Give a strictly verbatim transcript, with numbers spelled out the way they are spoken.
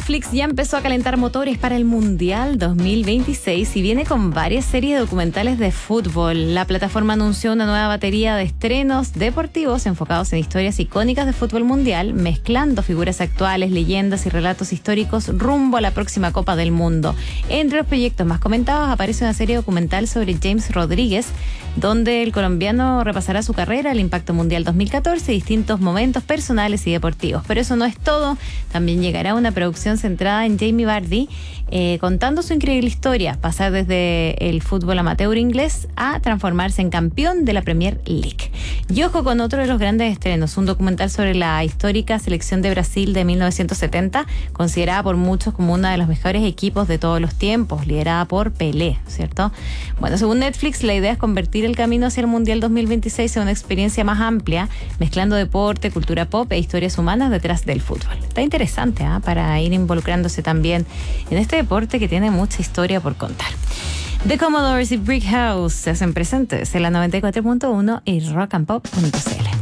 Netflix ya empezó a calentar motores para el Mundial dos mil veintiséis y viene con varias series documentales de fútbol. La plataforma anunció una nueva batería de estrenos deportivos enfocados en historias icónicas de fútbol mundial, mezclando figuras actuales, leyendas y relatos históricos rumbo a la próxima Copa del Mundo. Entre los proyectos más comentados aparece una serie documental sobre James Rodríguez, donde el colombiano repasará su carrera, el impacto mundial dos mil catorce y distintos momentos personales y deportivos. Pero eso no es todo. También llegará una producción centrada en Jamie Vardy, eh, contando su increíble historia, pasar desde el fútbol amateur inglés a transformarse en campeón de la Premier League. Y ojo con otro de los grandes estrenos, un documental sobre la histórica selección de Brasil de mil novecientos setenta, considerada por muchos como uno de los mejores equipos de todos los tiempos, liderada por Pelé, ¿cierto? Bueno, según Netflix, la idea es convertir el camino hacia el Mundial dos mil veintiséis en una experiencia más amplia, mezclando deporte, cultura pop e historias humanas detrás del fútbol. Está interesante, ¿eh? Para ir involucrándose también en este deporte que tiene mucha historia por contar. The Commodores y Brick House se hacen presentes en la noventa y cuatro punto uno y rock and pop punto c l.